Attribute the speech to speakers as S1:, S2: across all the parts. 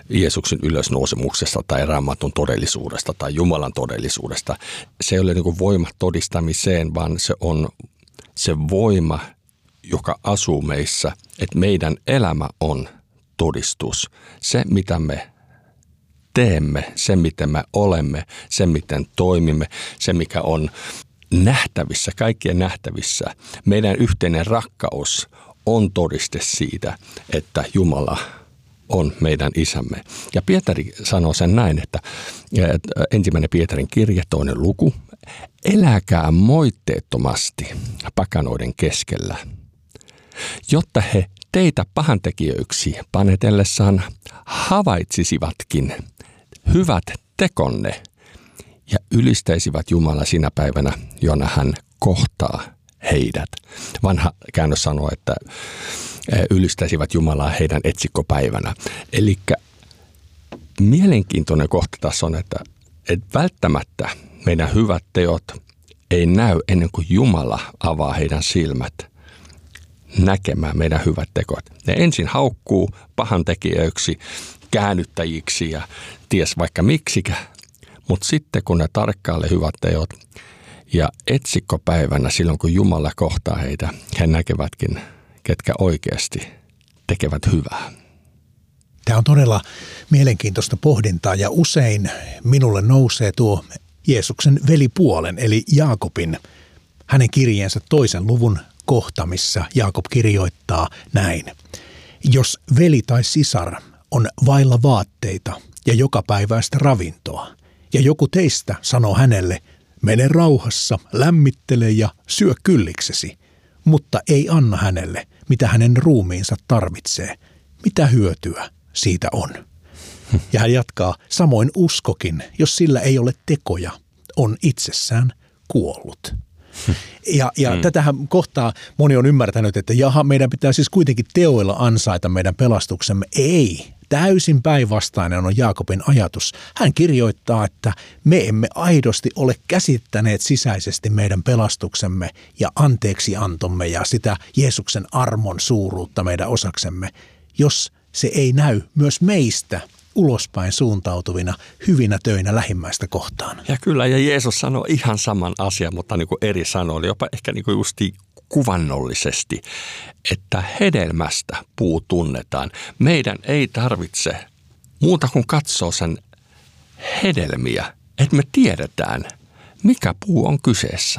S1: Jeesuksen ylösnousemuksesta tai Raamatun todellisuudesta tai Jumalan todellisuudesta. Se ei ole niin kuin voima todistamiseen, vaan se on se voima, joka asuu meissä, että meidän elämä on todistus. Se, mitä me teemme, se, miten me olemme, se, miten toimimme, se, mikä on nähtävissä, kaikkien nähtävissä. Meidän yhteinen rakkaus on todiste siitä, että Jumala on meidän isämme. Ja Pietari sanoo sen näin, että 1. Pietarin kirje, 2. luku, eläkää moitteettomasti pakanoiden keskellä, jotta he teitä pahantekijöiksi panetellessaan havaitsisivatkin hyvät tekonne ja ylistäisivät Jumala sinä päivänä, jona hän kohtaa heidät. Vanha käännös sanoo, että ylistäisivät Jumalaa heidän etsikkopäivänä. Eli mielenkiintoinen kohta tässä on, että välttämättä meidän hyvät teot ei näy ennen kuin Jumala avaa heidän silmät näkemään meidän hyvät tekot. Ne ensin haukkuu pahantekijöiksi, käännyttäjiksi ja ties vaikka miksikä, mutta sitten kun ne tarkkailee hyvät teot ja etsikkopäivänä silloin kun Jumala kohtaa heitä, he näkevätkin, ketkä oikeasti tekevät hyvää.
S2: Tämä on todella mielenkiintoista pohdintaa ja usein minulle nousee tuo Jeesuksen velipuolen eli Jaakobin, hänen kirjeensä 2. luvun kohta, missä Jaakob kirjoittaa näin. Jos veli tai sisar on vailla vaatteita ja jokapäiväistä ravintoa, ja joku teistä sanoo hänelle, mene rauhassa, lämmittele ja syö kylliksesi, mutta ei anna hänelle, mitä hänen ruumiinsa tarvitsee, mitä hyötyä siitä on. Ja hän jatkaa, samoin uskokin, jos sillä ei ole tekoja, on itsessään kuollut. Ja tätähän kohtaa moni on ymmärtänyt, että jaha, meidän pitää siis kuitenkin teoilla ansaita meidän pelastuksemme. Ei, täysin päinvastainen on Jaakobin ajatus. Hän kirjoittaa, että me emme aidosti ole käsittäneet sisäisesti meidän pelastuksemme ja anteeksiantomme ja sitä Jeesuksen armon suuruutta meidän osaksemme, jos se ei näy myös meistä ulospäin suuntautuvina hyvinä töinä lähimmäistä kohtaan.
S1: Ja kyllä, ja Jeesus sanoi ihan saman asian, mutta niin kuin eri sanoilla, jopa ehkä niin kuin justi kuvannollisesti, että hedelmästä puu tunnetaan. Meidän ei tarvitse muuta kuin katsoa sen hedelmiä, että me tiedetään, mikä puu on kyseessä.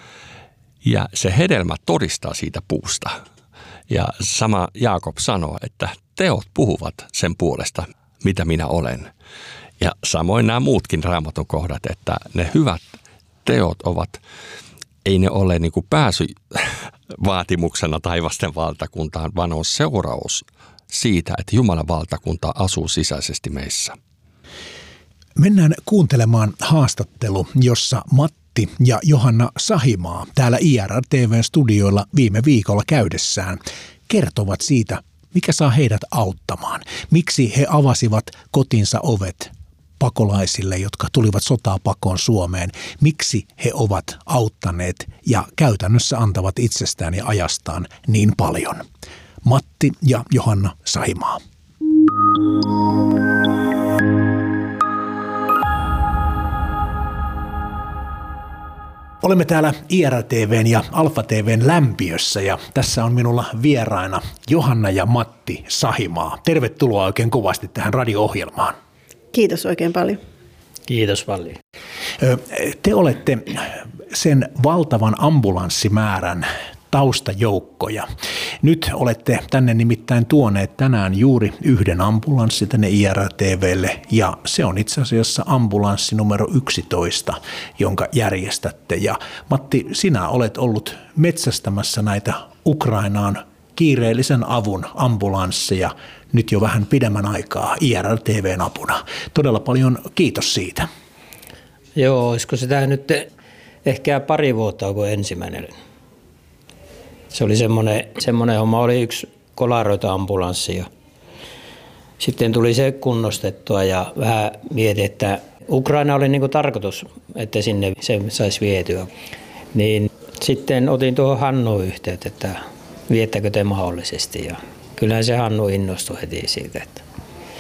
S1: Ja se hedelmä todistaa siitä puusta. Ja sama Jaakob sanoo, että teot puhuvat sen puolesta, mitä minä olen. Ja samoin nämä muutkin Raamatun kohdat, että ne hyvät teot ovat, ei ne ole niin kuin pääsy vaatimuksena taivasten valtakuntaan, vaan on seuraus siitä, että Jumalan valtakunta asuu sisäisesti meissä.
S2: Mennään kuuntelemaan haastattelu, jossa Matti ja Johanna Sahimaa täällä IRR-TV-studioilla viime viikolla käydessään kertovat siitä, mikä saa heidät auttamaan. Miksi he avasivat kotinsa ovet pakolaisille, jotka tulivat sotaa pakoon Suomeen. Miksi he ovat auttaneet ja käytännössä antavat itsestään ja ajastaan niin paljon. Matti ja Johanna Sahimaa. Olemme täällä IRTV:n ja Alfa TV:n lämpiössä ja tässä on minulla vieraina Johanna ja Matti Sahimaa. Tervetuloa oikein kovasti tähän radio-ohjelmaan.
S3: Kiitos oikein paljon.
S4: Kiitos paljon.
S2: Te olette sen valtavan ambulanssimäärän taustajoukkoja. Nyt olette tänne nimittäin tuoneet tänään juuri yhden ambulanssi tänne IRTV:lle ja se on itse asiassa ambulanssi numero 11, jonka järjestätte. Ja Matti, sinä olet ollut metsästämässä näitä Ukrainaan kiireellisen avun ambulansseja nyt jo vähän pidemmän aikaa IRTV:n apuna. Todella paljon kiitos siitä.
S4: Joo, olisiko sitä nyt ehkä pari vuotta kuin ensimmäinen. Se oli semmoinen homma, oli yksi Kolaroita-ambulanssi ja sitten tuli se kunnostettua ja vähän mietin, että Ukraina oli niinku tarkoitus, että sinne se saisi vietyä. Niin sitten otin tuohon Hannuun yhteyttä, että viettäkö te mahdollisesti ja kyllähän se Hannu innostui heti siitä, että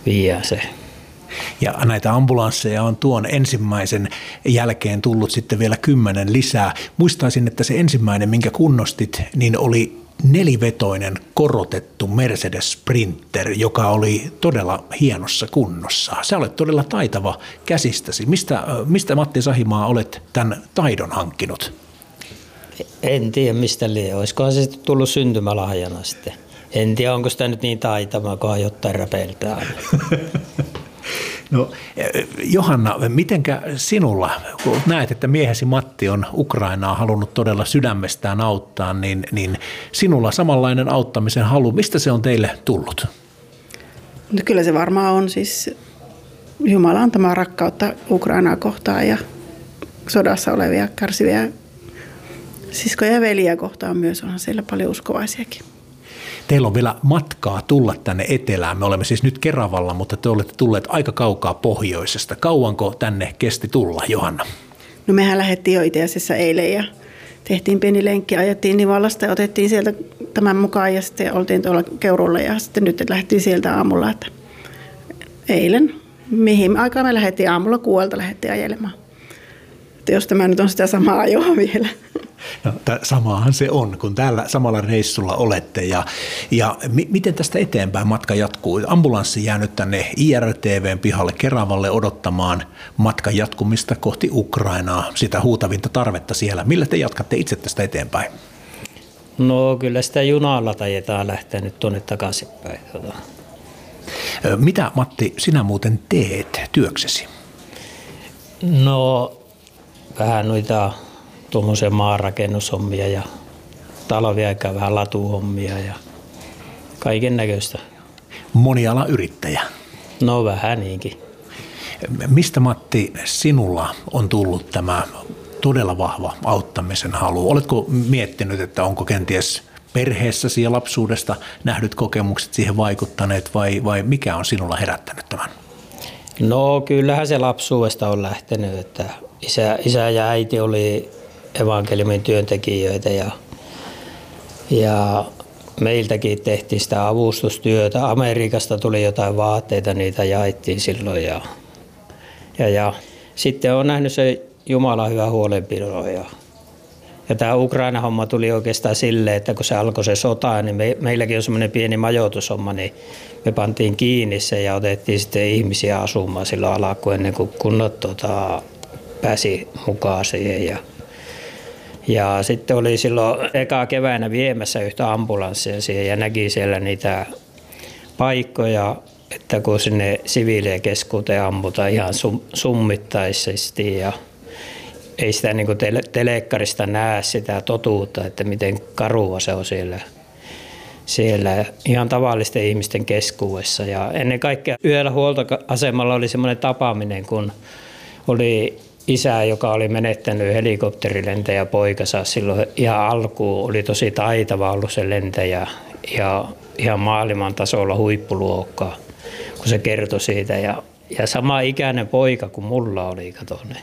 S4: viedään se.
S2: Ja näitä ambulansseja on tuon ensimmäisen jälkeen tullut sitten vielä 10 lisää. Muistaisin, että se ensimmäinen, minkä kunnostit, niin oli 4-vetoinen korotettu Mercedes Sprinter, joka oli todella hienossa kunnossa. Sä olet todella taitava käsistäsi. Mistä Matti Sahimaa olet tämän taidon hankkinut?
S4: En tiedä mistä liian. Olisikohan se sitten tullut syntymälahjana sitten. En tiedä, onko sitä nyt niin taitavaa, kun jotain räpeiltää aina.
S2: No, Johanna, mitenkä sinulla, kun näet, että miehesi Matti on Ukrainaa halunnut todella sydämestään auttaa, niin sinulla samanlainen auttamisen halu, mistä se on teille tullut?
S3: No kyllä se varmaan on siis Jumala antamaa rakkautta Ukrainaa kohtaan ja sodassa olevia kärsiviä siskoja ja veliä kohtaan myös, onhan siellä paljon uskovaisiakin.
S2: Teillä on vielä matkaa tulla tänne etelään. Me olemme siis nyt Keravalla, mutta te olette tulleet aika kaukaa pohjoisesta. Kauanko tänne kesti tulla, Johanna?
S3: No mehän lähdettiin jo itse asiassa eilen ja tehtiin pieni lenkki, ajettiin Nivalasta ja otettiin sieltä tämän mukaan ja sitten oltiin tuolla Keurulla ja sitten nyt lähdettiin sieltä aamulla, että eilen, mihin aikaan me lähdettiin aamulla 6 lähdettiin ajelemaan. Että jos tämä nyt on sitä samaa ajoa vielä.
S2: No, samaahan se on, kun täällä samalla reissulla olette. Ja miten tästä eteenpäin matka jatkuu? Ambulanssi jää nyt tänne IRTV:n pihalle Keravalle odottamaan matkan jatkumista kohti Ukrainaa, sitä huutavinta tarvetta siellä. Millä te jatkatte itse tästä eteenpäin?
S4: No kyllä sitä junalla tajetaan lähteä nyt tuonne takaisinpäin.
S2: Mitä, Matti, sinä muuten teet työksesi?
S4: No vähän noita tuommoisia maanrakennushommia ja talviaikaa vähän latuhommia ja kaiken näköistä.
S2: Monialayrittäjä.
S4: No vähän niinkin.
S2: Mistä, Matti, sinulla on tullut tämä todella vahva auttamisen halu? Oletko miettinyt, että onko kenties perheessäsi ja lapsuudesta nähdyt kokemukset siihen vaikuttaneet vai mikä on sinulla herättänyt tämän?
S4: No kyllähän se lapsuudesta on lähtenyt, että isä ja äiti oli evankeliumin työntekijöitä ja meiltäkin tehtiin sitä avustustyötä. Amerikasta tuli jotain vaatteita, niitä jaettiin silloin ja sitten on nähnyt se Jumalan hyvä huolenpidon ja tämä Ukraina-homma tuli oikeastaan silleen, että kun se alkoi se sota, niin meilläkin on semmoinen pieni majoitushomma, niin me pantiin kiinni se ja otettiin sitten ihmisiä asumaan silloin alkuun ennen kuin kunnat pääsi mukaan siihen. Ja sitten oli silloin eka keväänä viemässä yhtä ambulanssia siihen ja näki siellä niitä paikkoja, että kun sinne siviilien keskuuteen ammutaan ihan summittaisesti ja ei sitä niin kuin telekkarista näe sitä totuutta, että miten karua se on siellä ihan tavallisten ihmisten keskuudessa. Ja ennen kaikkea yhdellä huoltoasemalla oli semmoinen tapaaminen, kun oli isä, joka oli menettänyt helikopterilentäjä poikansa silloin ihan alkuun, oli tosi taitava ollut se lentäjä ja ihan maailman tasolla huippuluokkaa, kun se kertoi siitä. Ja sama ikäinen poika kuin mulla oli, katonne.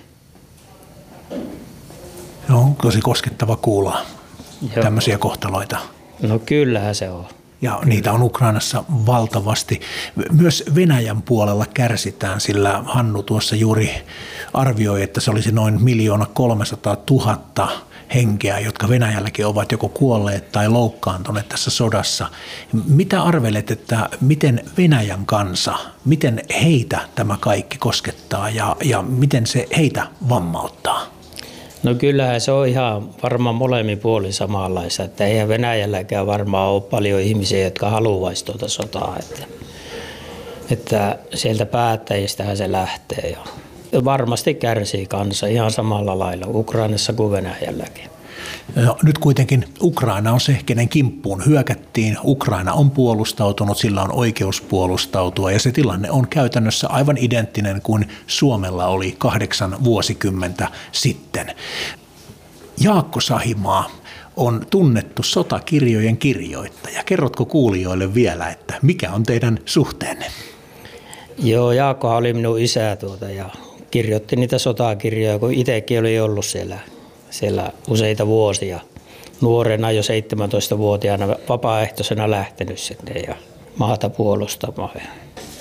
S2: No, tosi koskettava kuulla tämmöisiä kohtaloita.
S4: No kyllähän se on.
S2: Ja niitä on Ukrainassa valtavasti. Myös Venäjän puolella kärsitään, sillä Hannu tuossa juuri arvioi, että se olisi noin 1 300 000 henkeä, jotka Venäjälläkin ovat joko kuolleet tai loukkaantuneet tässä sodassa. Mitä arvelet, että miten Venäjän kansa, miten heitä tämä kaikki koskettaa ja miten se heitä vammauttaa?
S4: No kyllähän se on ihan varmaan molemmin puolin samanlaista, että eihän Venäjälläkään varmaan ole paljon ihmisiä, jotka haluaisi tuota sotaa, että sieltä päättäjistähän se lähtee ja varmasti kärsii kansa ihan samalla lailla Ukrainassa kuin Venäjälläkin.
S2: No, nyt kuitenkin Ukraina on se, kenen kimppuun hyökättiin. Ukraina on puolustautunut, sillä on oikeus puolustautua ja se tilanne on käytännössä aivan identtinen kuin Suomella oli 8 vuosikymmentä sitten. Jaakko Sahimaa on tunnettu sotakirjojen kirjoittaja. Kerrotko kuulijoille vielä, että mikä on teidän suhteenne?
S4: Joo, Jaakkohan oli minun isä ja kirjoitti niitä sotakirjoja, kun itsekin oli ollut siellä useita vuosia. Nuorena jo 17-vuotiaana vapaaehtoisena lähtenyt sinne ja maata puolustamaan.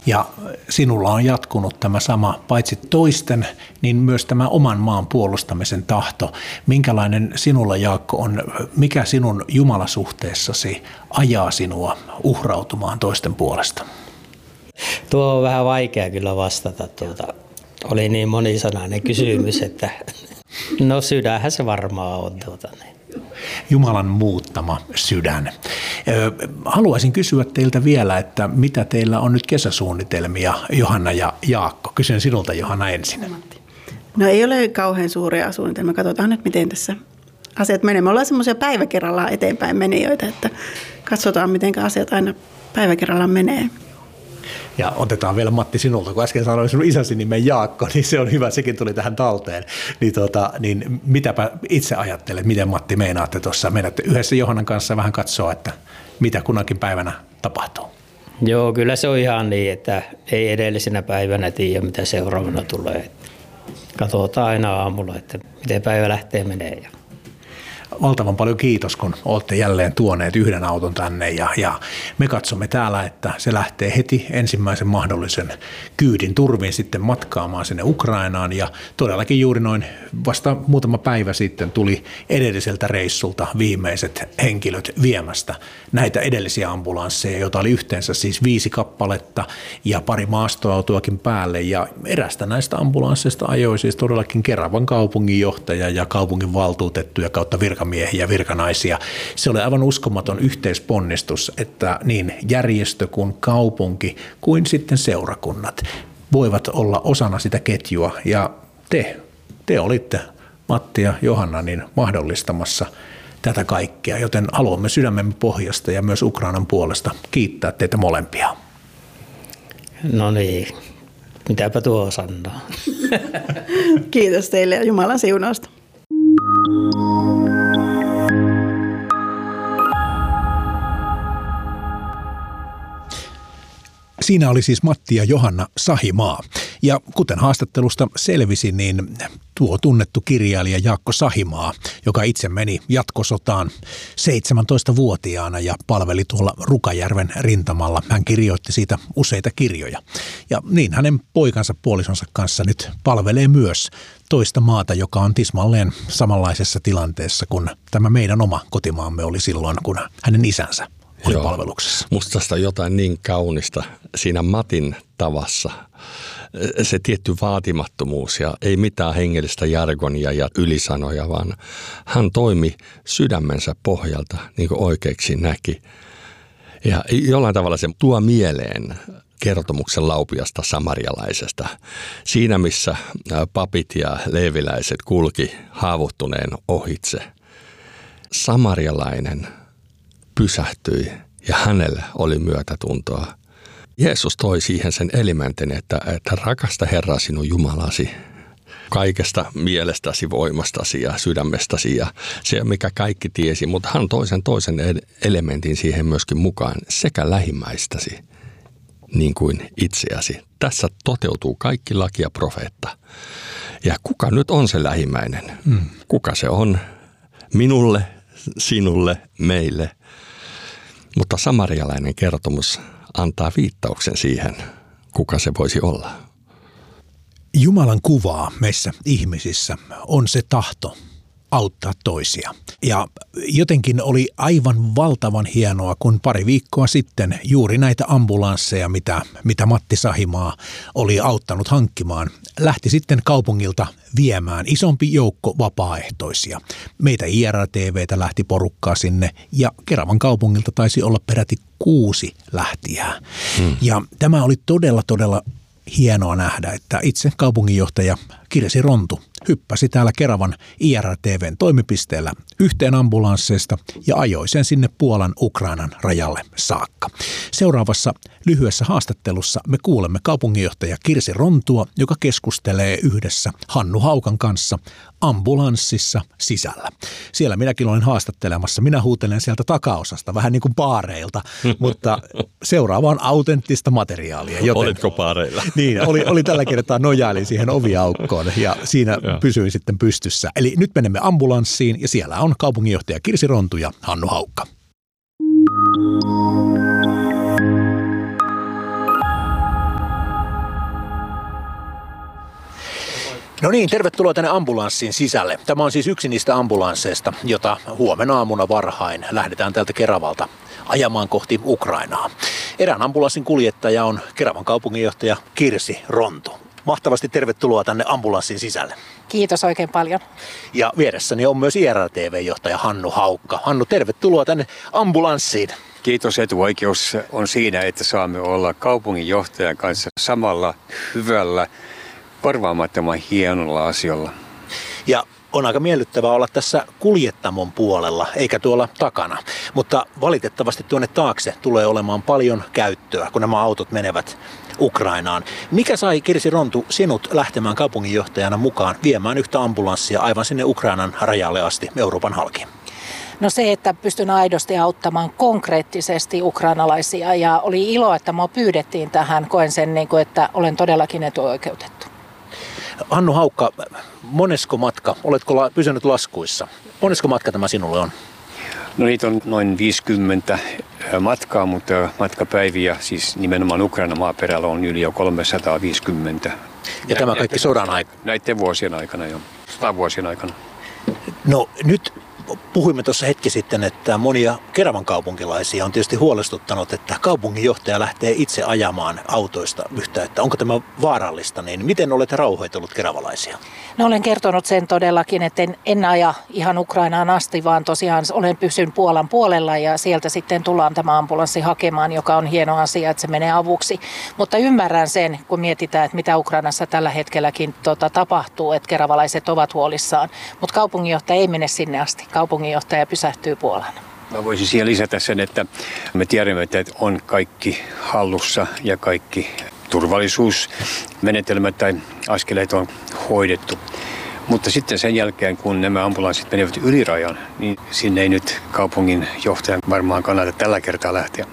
S2: Ja sinulla on jatkunut tämä sama, paitsi toisten, niin myös tämä oman maan puolustamisen tahto. Minkälainen sinulla, Jaakko, on, mikä sinun jumalasuhteessasi ajaa sinua uhrautumaan toisten puolesta?
S4: Tuo on vähän vaikea kyllä vastata. Oli niin monisanainen kysymys, että no sydänhän se varmaan on.
S2: Jumalan muuttama sydän. Haluaisin kysyä teiltä vielä, että mitä teillä on nyt kesäsuunnitelmia, Johanna ja Jaakko? Kysyn sinulta, Johanna, ensin.
S3: No ei ole kauhean suuria suunnitelmia. Katsotaan nyt, miten tässä asiat menee. Me ollaan semmoisia päivä kerrallaan eteenpäin menijöitä, että katsotaan, miten asiat aina päivä kerrallaan menee.
S2: Ja otetaan vielä Matti sinulta, kun äsken sanoin sinun isäsi nimen Jaakko, niin se on hyvä, sekin tuli tähän talteen. Niin mitäpä itse ajattelet, miten Matti meinaatte tuossa? Menette yhdessä Johannan kanssa vähän katsoa, että mitä kunnakin päivänä tapahtuu.
S4: Joo, kyllä se on ihan niin, että ei edellisenä päivänä tiedä, mitä seuraavana tulee. Katsotaan aina aamulla, että miten päivä lähtee menee.
S2: Valtavan paljon kiitos, kun olette jälleen tuoneet yhden auton tänne ja me katsomme täällä, että se lähtee heti ensimmäisen mahdollisen kyydin turvin sitten matkaamaan sinne Ukrainaan ja todellakin juuri noin vasta muutama päivä sitten tuli edelliseltä reissulta viimeiset henkilöt viemästä näitä edellisiä ambulansseja, joita oli yhteensä siis 5 kappaletta ja pari maastoautoakin päälle ja erästä näistä ambulansseista ajoi siis todellakin Keravan kaupunginjohtaja ja kaupungin valtuutettuja kautta virkamiehiä ja virkanaisia. Se oli aivan uskomaton yhteisponnistus, että niin järjestö kuin kaupunki kuin sitten seurakunnat voivat olla osana sitä ketjua ja te olitte, Matti ja Johanna, niin mahdollistamassa tätä kaikkea, joten haluamme sydämemme pohjasta ja myös Ukrainan puolesta kiittää teitä molempia.
S4: No niin, mitäpä tuo sanoo.
S3: Kiitos teille ja Jumalan siunausta.
S2: Siinä oli siis Matti ja Johanna Sahimaa. Ja kuten haastattelusta selvisi, niin tuo tunnettu kirjailija Jaakko Sahimaa, joka itse meni jatkosotaan 17-vuotiaana ja palveli tuolla Rukajärven rintamalla. Hän kirjoitti siitä useita kirjoja. Ja niin hänen poikansa puolisonsa kanssa nyt palvelee myös toista maata, joka on tismalleen samanlaisessa tilanteessa kuin tämä meidän oma kotimaamme oli silloin, kun hänen isänsä oli palveluksessa.
S1: Musta tästä on jotain niin kaunista siinä Matin tavassa. Se tietty vaatimattomuus ja ei mitään hengellistä jargonia ja ylisanoja, vaan hän toimi sydämensä pohjalta niin kuin oikeaksi näki. Ja jollain tavalla se tuo mieleen kertomuksen laupiasta samarialaisesta. Siinä, missä papit ja leeviläiset kulki haavoittuneen ohitse, samarialainen pysähtyi ja hänellä oli myötätuntoa. Jeesus toi siihen sen elementin, että rakasta Herraa sinun Jumalasi kaikesta mielestäsi, voimastasi ja sydämestäsi ja se, mikä kaikki tiesi, mutta hän toi sen toisen elementin siihen myöskin mukaan sekä lähimmäistäsi niin kuin itseäsi. Tässä toteutuu kaikki laki ja profeetta. Ja kuka nyt on se lähimmäinen? Kuka se on? Minulle, sinulle, meille. Mutta samarialainen kertomus antaa viittauksen siihen, kuka se voisi olla.
S2: Jumalan kuvaa meissä ihmisissä on se tahto auttaa toisia. Ja jotenkin oli aivan valtavan hienoa, kun pari viikkoa sitten juuri näitä ambulansseja, mitä Matti Sahimaa oli auttanut hankkimaan, lähti sitten kaupungilta viemään isompi joukko vapaaehtoisia. Meitä IRTV:tä lähti porukkaa sinne ja Keravan kaupungilta taisi olla peräti 6 lähtijää. Ja tämä oli todella hienoa nähdä, että itse kaupunginjohtaja Kirsi Rontu hyppäsi täällä Keravan IRTV:n toimipisteellä yhteen ambulansseista ja ajoi sen sinne Puolan Ukrainan rajalle saakka. Seuraavassa lyhyessä haastattelussa me kuulemme kaupunginjohtaja Kirsi Rontua, joka keskustelee yhdessä Hannu Haukan kanssa ambulanssissa sisällä. Siellä minäkin olen haastattelemassa. Minä huutelen sieltä takaosasta, vähän niin kuin baareilta, mutta seuraava on autenttista materiaalia. Joten,
S1: olitko baareilla?
S2: Niin, oli tällä kertaa nojailin siihen oviaukkoon ja siinä pysyin sitten pystyssä. Eli nyt menemme ambulanssiin ja siellä on kaupunginjohtaja Kirsi Rontu ja Hannu Haukka. No niin, tervetuloa tänne ambulanssin sisälle. Tämä on siis yksi niistä ambulansseista, jota huomenna aamuna varhain lähdetään täältä Keravalta ajamaan kohti Ukrainaa. Erään ambulanssin kuljettaja on Keravan kaupunginjohtaja Kirsi Rontu. Mahtavasti tervetuloa tänne ambulanssin sisälle.
S5: Kiitos oikein paljon.
S2: Ja vieressäni on myös IRL-TV-johtaja Hannu Haukka. Hannu, tervetuloa tänne ambulanssiin.
S6: Kiitos, etuoikeus on siinä, että saamme olla kaupunginjohtajan kanssa samalla hyvällä, korvaamattoman hienolla asialla.
S2: Ja on aika miellyttävää olla tässä kuljettamon puolella, eikä tuolla takana. Mutta valitettavasti tuonne taakse tulee olemaan paljon käyttöä, kun nämä autot menevät Ukrainaan. Mikä sai, Kirsi Rontu, sinut lähtemään kaupunginjohtajana mukaan viemään yhtä ambulanssia aivan sinne Ukrainan rajalle asti Euroopan halki?
S5: No se, että pystyn aidosti auttamaan konkreettisesti ukrainalaisia ja oli ilo, että minua pyydettiin tähän. Koen sen, että olen todellakin etuoikeutettu.
S2: Hannu Haukka, monesko matka, oletko pysynyt laskuissa? Monesko matka tämä sinulle on?
S6: No niitä on noin 50 matkaa, mutta matkapäiviä, siis nimenomaan Ukrainan maaperällä on yli jo 350.
S2: Ja tämä kaikki sodan aikana?
S6: Näiden vuosien aikana jo, 100 vuosien aikana.
S2: No nyt puhuimme tuossa hetki sitten, että monia Keravan kaupunkilaisia on tietysti huolestuttanut, että kaupunginjohtaja lähtee itse ajamaan autoista yhtä, että onko tämä vaarallista, niin miten olette rauhoitellut keravalaisia?
S5: No olen kertonut sen todellakin, että en aja ihan Ukrainaan asti, vaan tosiaan olen pysyn Puolan puolella ja sieltä sitten tullaan tämä ambulanssi hakemaan, joka on hieno asia, että se menee avuksi. Mutta ymmärrän sen, kun mietitään, että mitä Ukrainassa tällä hetkelläkin tapahtuu, että keravalaiset ovat huolissaan, mutta kaupunginjohtaja ei mene sinne asti. Kaupunginjohtaja pysähtyy Puolaan.
S6: Mä voisin siihen lisätä sen, että me tiedämme, että on kaikki hallussa ja kaikki turvallisuusmenetelmät tai askeleet on hoidettu. Mutta sitten sen jälkeen, kun nämä ambulanssit menevät yli rajan, niin sinne ei nyt kaupunginjohtajan varmaan kannata tällä kertaa lähteä.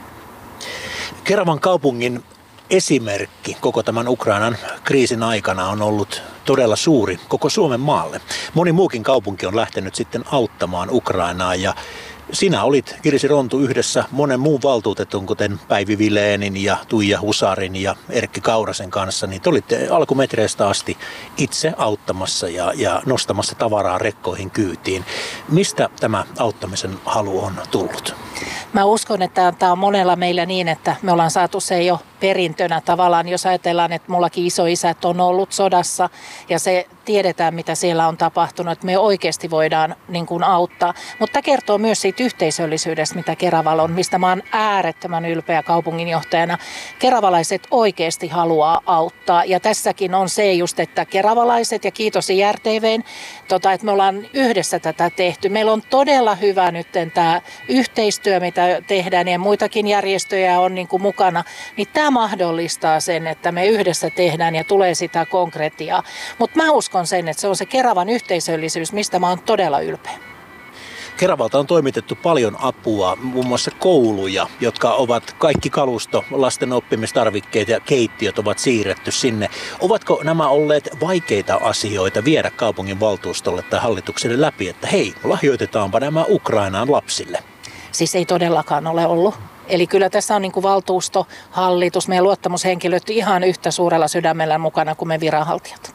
S2: Keravan kaupungin esimerkki koko tämän Ukrainan kriisin aikana on ollut todella suuri koko Suomen maalle. Moni muukin kaupunki on lähtenyt sitten auttamaan Ukrainaa ja sinä olit, Kirsi Rontu, yhdessä monen muun valtuutetun, kuten Päivi Vileenin ja Tuija Husarin ja Erkki Kaurasen kanssa, niin te olitte alkumetreistä asti itse auttamassa ja nostamassa tavaraa rekkoihin kyytiin. Mistä tämä auttamisen halu on tullut?
S5: Mä uskon, että tämä on monella meillä niin, että me ollaan saatu se jo perintönä tavallaan, jos ajatellaan, että mullakin isoisät on ollut sodassa ja se tiedetään, mitä siellä on tapahtunut, että me oikeasti voidaan niin kuin auttaa. Mutta kertoo myös siitä yhteisöllisyydestä, mitä Keravalla on, mistä mä oon äärettömän ylpeä kaupunginjohtajana. Keravalaiset oikeasti haluaa auttaa ja tässäkin on se just, että keravalaiset ja kiitos IRTV:n, että me ollaan yhdessä tätä tehty. Meillä on todella hyvä nyt tämä yhteistyö, mitä tehdään ja muitakin järjestöjä on niin kuin mukana, niin tämä mahdollistaa sen, että me yhdessä tehdään ja tulee sitä konkretiaa. Mutta mä uskon sen, että se on se Keravan yhteisöllisyys, mistä mä oon todella ylpeä.
S2: Keravalta on toimitettu paljon apua, muun muassa kouluja, jotka ovat kaikki kalusto, lasten oppimistarvikkeet ja keittiöt ovat siirretty sinne. Ovatko nämä olleet vaikeita asioita viedä kaupungin valtuustolle tai hallitukselle läpi, että hei, lahjoitetaanpa nämä Ukrainaan lapsille?
S5: Siis ei todellakaan ole ollut. Eli kyllä tässä on niin kuin valtuusto, hallitus, meidän luottamushenkilöt ihan yhtä suurella sydämellä mukana kuin me viranhaltijat.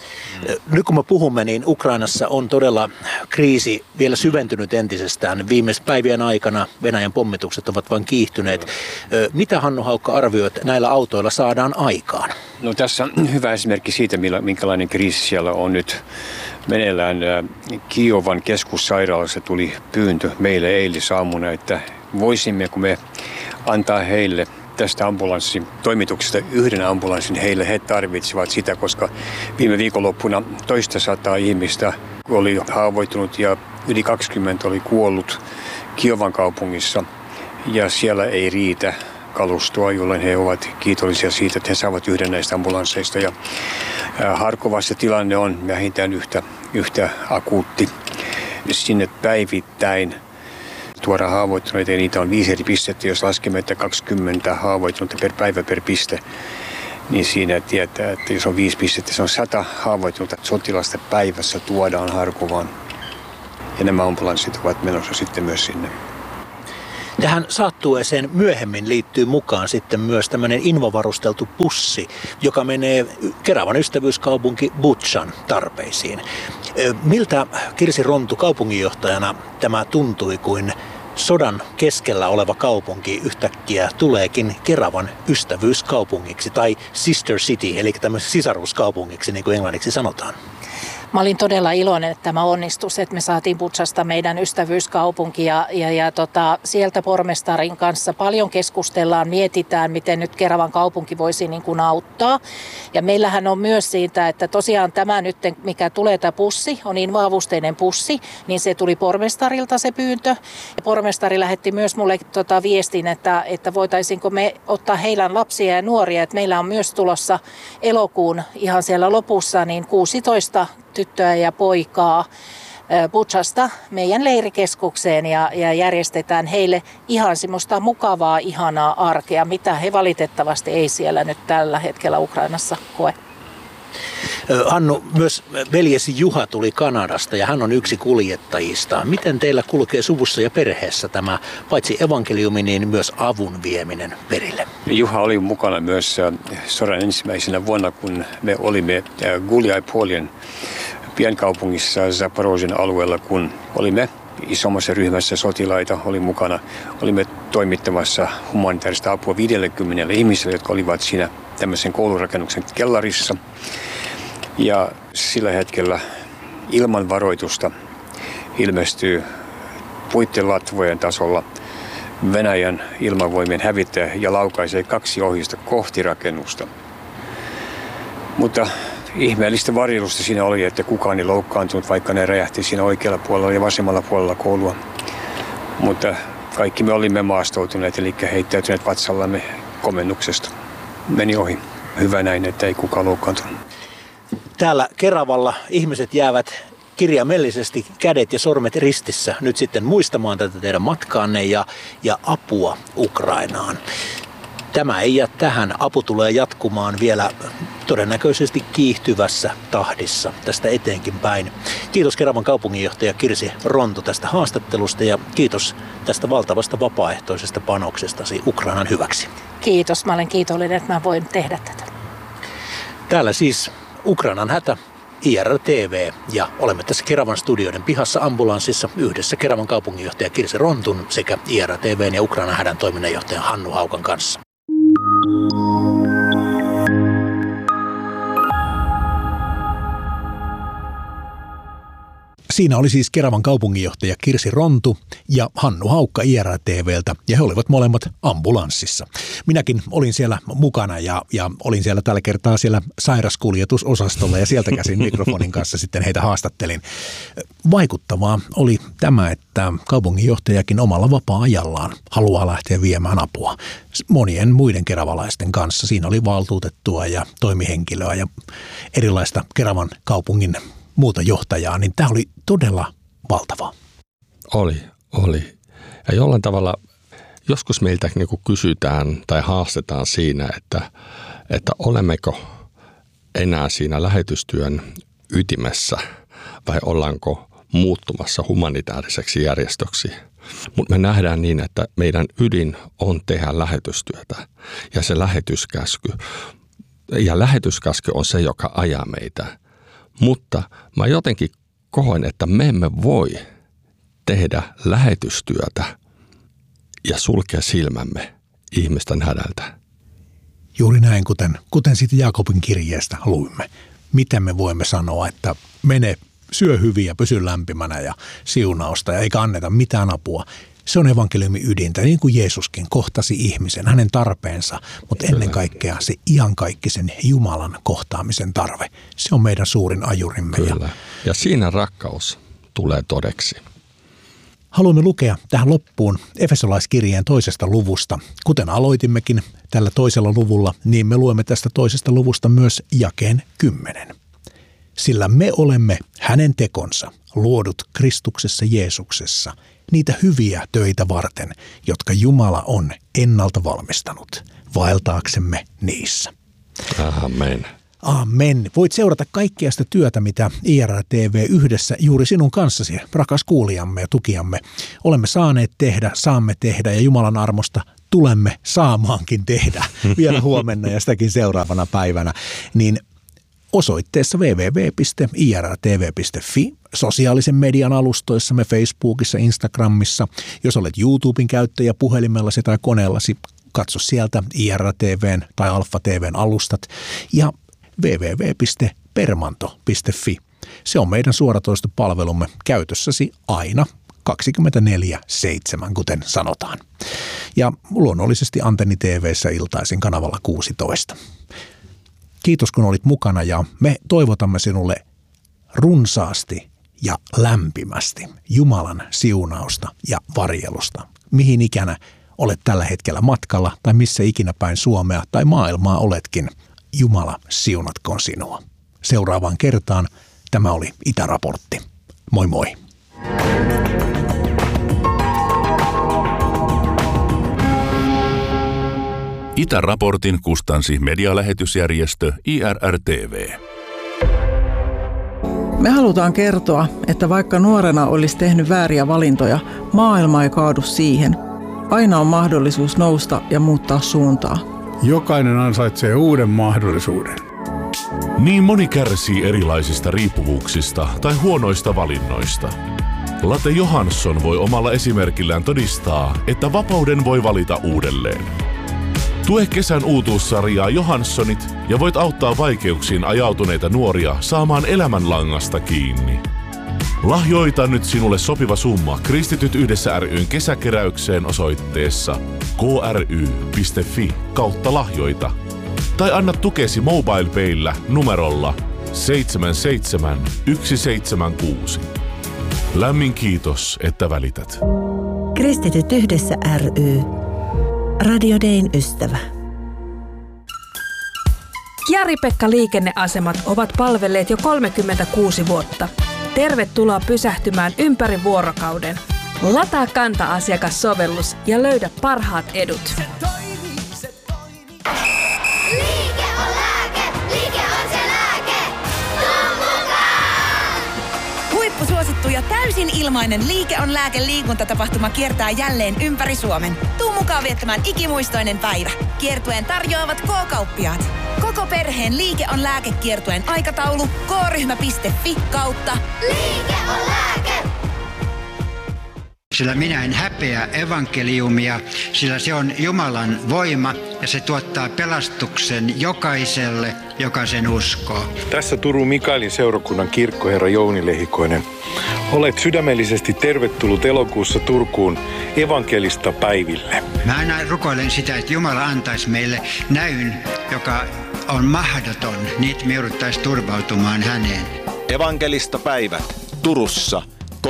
S2: Nyt kun me puhumme, niin Ukrainassa on todella kriisi vielä syventynyt entisestään. Viimeisten päivien aikana Venäjän pommitukset ovat vain kiihtyneet. Mitä, Hannu Haukka, arvioit näillä autoilla saadaan aikaan?
S6: No tässä on hyvä esimerkki siitä, minkälainen kriisi siellä on nyt meneillään. Kiovan keskussairaalassa tuli pyyntö meille eilisaamuna, että voisimmeko me antaa heille tästä ambulanssin toimituksesta yhden ambulanssin heille. He tarvitsivat sitä, koska viime viikonloppuna toista 100 ihmistä oli haavoittunut ja yli 20 oli kuollut Kiovan kaupungissa. Ja siellä ei riitä kalustoa, jolloin he ovat kiitollisia siitä, että he saavat yhden näistä ambulansseista. Ja Harkovassa tilanne on vähintään yhtä akuutti. Sinne päivittäin tuodaan haavoittuneita ja niitä on 5 eri pistettä. Jos laskemme, että 20 haavoittunutta per päivä per piste, niin siinä tietää, että jos on 5 pistettä, se on 100 haavoittunutta sotilasta päivässä tuodaan Harkovaan. Ja nämä ambulanssit ovat menossa sitten myös sinne.
S2: Tähän saattueeseen myöhemmin liittyy mukaan sitten myös tämmöinen invavarusteltu bussi, joka menee Keravan ystävyyskaupunki Butšan tarpeisiin. Miltä Kirsi Rontu kaupunginjohtajana tämä tuntui, kuin sodan keskellä oleva kaupunki yhtäkkiä tuleekin Keravan ystävyyskaupungiksi tai sister city, eli tämmöisen sisaruuskaupungiksi, niin kuin englanniksi sanotaan?
S5: Mä olin todella iloinen, että tämä onnistui, että me saatiin Butšasta meidän ystävyyskaupunki ja sieltä pormestarin kanssa paljon keskustellaan, mietitään, miten nyt Keravan kaupunki voisi niin kuin auttaa. Ja meillähän on myös siitä, että tosiaan tämä nyt, mikä tulee tämä pussi, on invaavusteinen pussi, niin se tuli pormestarilta se pyyntö. Ja pormestari lähetti myös mulle viestin, että voitaisiinko me ottaa heidän lapsia ja nuoria, että meillä on myös tulossa elokuun ihan siellä lopussa niin 16 tyttöä ja poikaa Butšasta meidän leirikeskukseen ja järjestetään heille ihan semmoista mukavaa, ihanaa arkea, mitä he valitettavasti ei siellä nyt tällä hetkellä Ukrainassa koe.
S2: Hannu, myös veljesi Juha tuli Kanadasta ja hän on yksi kuljettajista. Miten teillä kulkee suvussa ja perheessä tämä paitsi evankeliumi, niin myös avun vieminen perille?
S6: Juha oli mukana myös sodan ensimmäisenä vuonna, kun me olimme Guliai-Poljen pienkaupungissa Zaporozhyen alueella, kun olimme isommassa ryhmässä sotilaita, oli mukana. Olimme toimittamassa humanitaarista apua 50 ihmiselle, jotka olivat siinä tämmöisen koulurakennuksen kellarissa. Ja sillä hetkellä ilman varoitusta ilmestyy puittelatvojen tasolla Venäjän ilmavoimien hävittäjä ja laukaisee 2 ohjusta kohti rakennusta. Mutta ihmeellistä varjelusta siinä oli, että kukaan ei loukkaantunut, vaikka ne räjähti siinä oikealla puolella ja vasemmalla puolella koulua. Mutta kaikki me olimme maastoutuneet, eli heittäytyneet vatsallamme komennuksesta. Meni ohi. Hyvä näin, että ei kukaan loukkaantunut.
S2: Täällä Keravalla ihmiset jäävät kirjaimellisesti kädet ja sormet ristissä nyt sitten muistamaan tätä teidän matkaanne ja apua Ukrainaan. Tämä ei jää tähän. Apu tulee jatkumaan vielä todennäköisesti kiihtyvässä tahdissa tästä eteenkin päin. Kiitos Keravan kaupunginjohtaja Kirsi Rontu tästä haastattelusta ja kiitos tästä valtavasta vapaaehtoisesta panoksestasi Ukrainan hyväksi.
S5: Kiitos. Mä olen kiitollinen, että mä voin tehdä tätä.
S2: Täällä siis Ukrainan hätä, IRTV, ja olemme tässä Keravan studioiden pihassa ambulanssissa yhdessä Keravan kaupunginjohtaja Kirsi Rontun sekä IRTVn ja Ukrainan hädän toiminnanjohtaja Hannu Haukan kanssa. Siinä oli siis Keravan kaupunginjohtaja Kirsi Rontu ja Hannu Haukka IRTVltä, ja he olivat molemmat ambulanssissa. Minäkin olin siellä mukana ja olin siellä tällä kertaa siellä sairaskuljetusosastolla ja sieltä käsin mikrofonin kanssa sitten heitä haastattelin. Vaikuttavaa oli tämä, että kaupunginjohtajakin omalla vapaa-ajallaan haluaa lähteä viemään apua monien muiden keravalaisten kanssa. Siinä oli valtuutettua ja toimihenkilöä ja erilaista Keravan kaupungin muuta johtajaa, niin tämä oli todella valtavaa.
S1: Oli. Ja jollain tavalla joskus meiltä niin kuin kysytään tai haastetaan siinä, että olemmeko enää siinä lähetystyön ytimessä vai ollaanko muuttumassa humanitaariseksi järjestöksi. Mutta me nähdään niin, että meidän ydin on tehdä lähetystyötä ja se lähetyskäsky. Ja lähetyskäsky on se, joka ajaa meitä. Mutta mä jotenkin koen, että me emme voi tehdä lähetystyötä ja sulkea silmämme ihmisten hädältä.
S2: Juuri näin, kuten siitä Jaakobin kirjeestä luimme. Miten me voimme sanoa, että mene, syö hyvin ja pysy lämpimänä ja siunausta ja eikä anneta mitään apua. Se on evankeliumin ydintä, niin kuin Jeesuskin kohtasi ihmisen, hänen tarpeensa, mutta ennen kaikkea se iankaikkisen Jumalan kohtaamisen tarve. Se on meidän suurin ajurimme.
S1: Kyllä. Ja siinä rakkaus tulee todeksi.
S2: Haluamme lukea tähän loppuun Efesolaiskirjeen 2. luvusta. Kuten aloitimmekin tällä 2. luvulla, niin me luemme tästä 2. luvusta myös jakeen 10. Sillä me olemme hänen tekonsa, luodut Kristuksessa Jeesuksessa, niitä hyviä töitä varten, jotka Jumala on ennalta valmistanut, vaeltaaksemme niissä.
S1: Amen.
S2: Amen. Voit seurata kaikkea sitä työtä, mitä IRA-TV yhdessä juuri sinun kanssasi, rakas kuulijamme ja tukijamme, olemme saaneet tehdä, saamme tehdä ja Jumalan armosta tulemme saamaankin tehdä vielä huomenna ja sitäkin seuraavana päivänä, niin osoitteessa www.irtv.fi, sosiaalisen median alustoissamme Facebookissa, Instagramissa. Jos olet YouTuben käyttäjä puhelimellasi tai koneellasi, katso sieltä IRTVn tai Alfa TVn alustat ja www.permanto.fi. Se on meidän suoratoistopalvelumme käytössäsi aina 24/7, kuten sanotaan. Ja luonnollisesti Antenni TV:ssä iltaisin kanavalla 16. Kiitos kun olit mukana ja me toivotamme sinulle runsaasti ja lämpimästi Jumalan siunausta ja varjelusta. Mihin ikänä olet tällä hetkellä matkalla tai missä ikinä päin Suomea tai maailmaa oletkin, Jumala siunatkoon sinua. Seuraavaan kertaan tämä oli Itäraportti. Moi moi!
S7: Itäraportin kustansi medialähetysjärjestö IRRTV.
S8: Me halutaan kertoa, että vaikka nuorena olisi tehnyt vääriä valintoja, maailma ei kaadu siihen. Aina on mahdollisuus nousta ja muuttaa suuntaa.
S9: Jokainen ansaitsee uuden mahdollisuuden.
S7: Niin moni kärsii erilaisista riippuvuuksista tai huonoista valinnoista. Latte Johansson voi omalla esimerkillään todistaa, että vapauden voi valita uudelleen. Tue kesän uutuussarjaa Johanssonit ja voit auttaa vaikeuksiin ajautuneita nuoria saamaan elämänlangasta kiinni. Lahjoita nyt sinulle sopiva summa Kristityt yhdessä ry:n kesäkeräykseen osoitteessa kry.fi/lahjoita tai anna tukesi MobilePayllä numerolla 77176. Lämmin kiitos, että välität.
S10: Kristityt yhdessä ry. Radio Dayn ystävä.
S11: Jari-Pekka liikenneasemat ovat palvelleet jo 36 vuotta. Tervetuloa pysähtymään ympäri vuorokauden. Lataa Kanta-asiakassovellus ja löydä parhaat edut.
S12: Liike on lääke! Liike on se lääke! Tuu mukaan!
S13: Huippusuosittu ja täysin ilmainen Liike on lääke -liikuntatapahtuma kiertää jälleen ympäri Suomen. Tuu mukaan viettämään ikimuistoinen päivä. Kiertueen tarjoavat K-kauppiaat. Koko perheen Liike on lääke -kiertueen aikataulu k-ryhmä.fi/.
S12: Liike on lääke!
S14: Sillä minä en häpeä evankeliumia, sillä se on Jumalan voima ja se tuottaa pelastuksen jokaiselle, joka sen uskoo.
S9: Tässä Turun Mikaelin seurakunnan kirkkoherra Jouni Lehikoinen. Olet sydämellisesti tervetullut elokuussa Turkuun evankelista päiville.
S14: Mä aina rukoilen sitä, että Jumala antaisi meille näyn, joka on mahdoton, niin me jouduttaisiin turvautumaan häneen.
S15: Evankelista päivät Turussa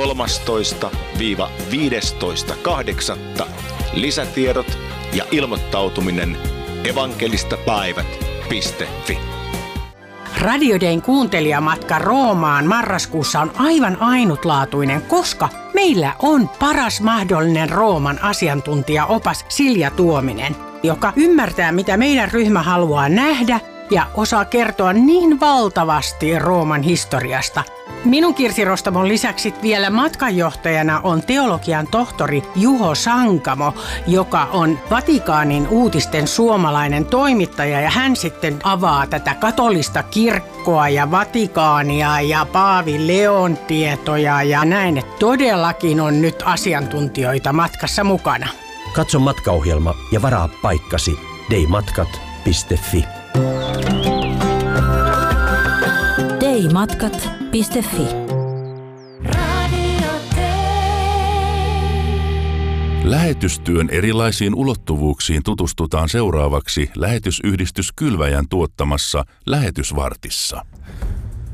S15: 13-15.8. Lisätiedot ja ilmoittautuminen evankelistapäivät.fi.
S16: Radio Dayn kuuntelijamatka Roomaan marraskuussa on aivan ainutlaatuinen, koska meillä on paras mahdollinen Rooman asiantuntijaopas Silja Tuominen, joka ymmärtää, mitä meidän ryhmä haluaa nähdä ja osaa kertoa niin valtavasti Rooman historiasta. Minun Kirsi Rostamon lisäksi vielä matkanjohtajana on teologian tohtori Juho Sankamo, joka on Vatikaanin uutisten suomalainen toimittaja, ja hän sitten avaa tätä katolista kirkkoa ja Vatikaania ja Paavi Leon tietoja ja näin, että todellakin on nyt asiantuntijoita matkassa mukana.
S17: Katso matkaohjelma ja varaa paikkasi daymatkat.fi.
S10: daymatkat.fi.
S7: Lähetystyön erilaisiin ulottuvuuksiin tutustutaan seuraavaksi Lähetysyhdistys Kylväjän tuottamassa Lähetysvartissa.